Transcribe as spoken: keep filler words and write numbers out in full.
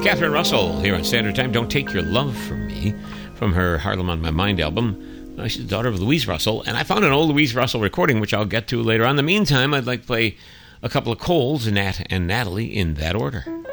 Catherine Russell here on Standard Time. Don't Take Your Love From Me, from her Harlem on My Mind album. Uh, she's the daughter of Louise Russell, and I found an old Louise Russell recording, which I'll get to later on. In the meantime, I'd like to play a couple of Coles, Nat and Natalie, in that order.